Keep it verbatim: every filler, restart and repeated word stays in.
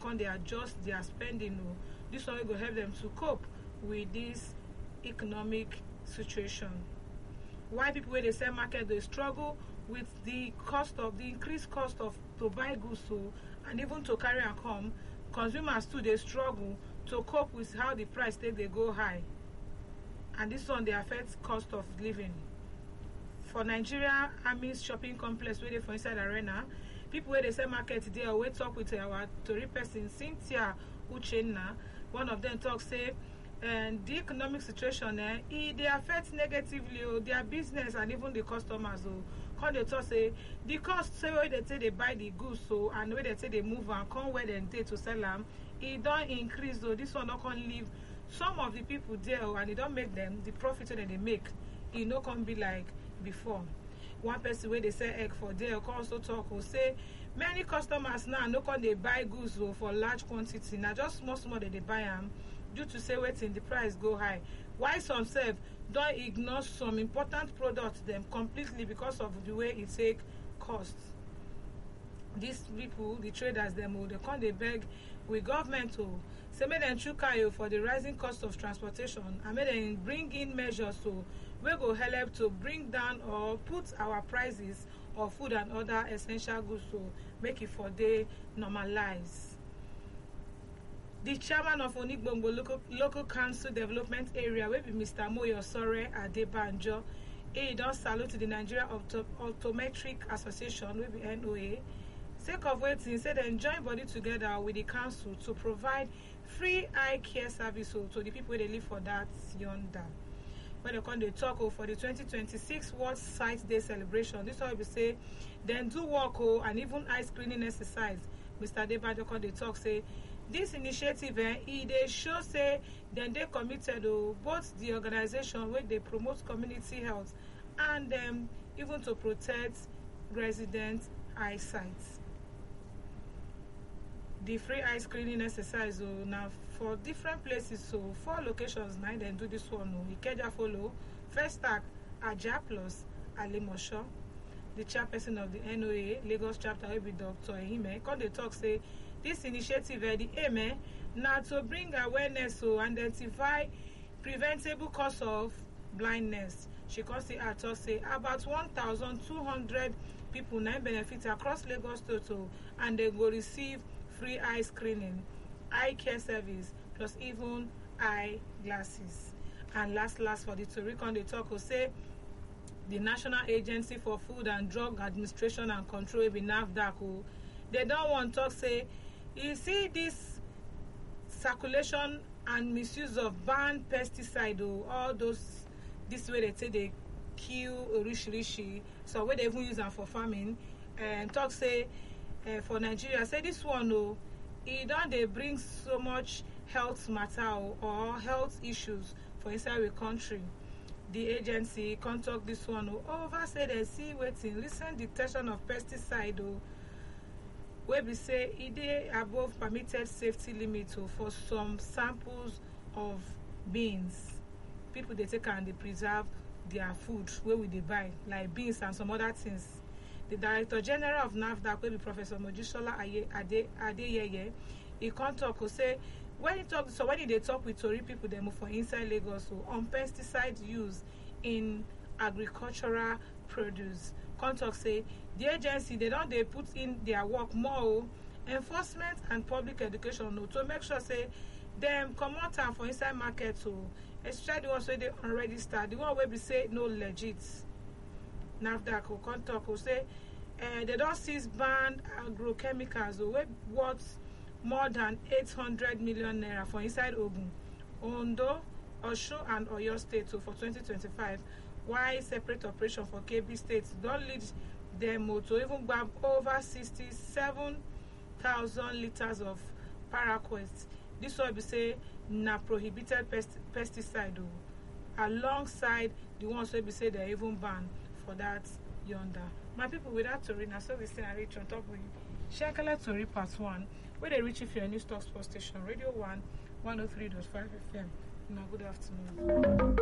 come they adjust their spending. Oh, this one will help them to cope with this economic situation. Why people where they sell market they struggle with the cost of the increased cost of to buy goods, so and even to carry and come. Consumers too they struggle to cope with how the price take they go high, and this one they affect cost of living. For Nigeria Army's shopping complex where they for inside arena, people where they sell market today I wait talk with our Tory person Cynthia Uchenna. One of them talk say and the economic situation eh, e they affect negatively oh, their business and even the customers. Oh, come they talk say the cost say where they say they buy the goods so and where they say they move and come where they take to sell them, it don't increase though. This one not can leave some of the people there oh, and it don't make them the profit that they make. It no can be like before. One person where they sell egg for there can also talk or say many customers now no can they buy goods oh, for large quantity. Now just small small that they buy them due to say waiting the price go high. Why some self don't ignore some important products them completely because of the way it take cost. These people, the traders them oh, they come they beg with government to say make them chuka for the rising cost of transportation and make them bring in measures so we go help to bring down or put our prices of food and other essential goods to make it for they normalize. The chairman of Onigbongo local, local council development area will be Mister Moyosore Adebanjo. He does salute to the Nigeria Opto Optometric Association will be N O A. Sake of waiting, said they join body together with the council to provide free eye care service to the people they live for that yonder. When they come they talk oh, for the twenty twenty-six World Sight Day celebration, this will be say then do walk oh, and even eye screening exercise. Mister Adebanjo come they talk say this initiative eh, e they show say then they committed oh, both the organization where they promote community health and um, even to protect resident eyesight. The free eye screening exercise oh, now for different places, so four locations now then do this one oh. Ikeja follow, First Stack, Aja Plus, Alimosho. The chairperson of the N O A Lagos chapter will be Doctor Ehime. Come they talk say this initiative eh, the aim eh, now to bring awareness to so identify preventable cause of blindness. She can say her talk say about one thousand two hundred people now benefit across Lagos total and they will receive free eye screening, eye care service, plus even eye glasses. And last last for the Toricon they talk will say the National Agency for Food and Drug Administration and Control be NAFDAC. They don't want to talk say you see this circulation and misuse of banned pesticide or all those this way they say they kill rishi so where they even use them for farming and talk say uh, for Nigeria say this one oh it don't they bring so much health matter or, or health issues for inside the country. The agency contact this one oh, over say they see waiting recent detection of pesticide oh, where we say it is above permitted safety limit oh, for some samples of beans. People they take and they preserve their food where we they buy like beans and some other things. The Director General of NAFDAC will be Professor Mojisola Adeyeye. He can't talk or say when he talk so when they talk with Tory people they move for inside Lagos so on pesticide use in agricultural produce. Contact say the agency they don't they put in their work more enforcement and public education no, to make sure say them come out and for inside market so especially the ones where they already start the one where we say no legit. NAFDAC will contact will say uh, they don't seize banned agrochemicals or worth more than eight hundred million naira for inside Ogun, Ondo, Osun and Oyo State so for twenty twenty-five. Why separate operation for K B states don't lead them to even grab over sixty-seven thousand liters of paraquat. This will be say na prohibited pest pesticide oh, alongside the ones where we say they even banned for that yonder. My people without Tori now so we still reach on top with Shankala Tori part one where they reach if you're a new stock sports station Radio One one oh three point five F M. Now good afternoon.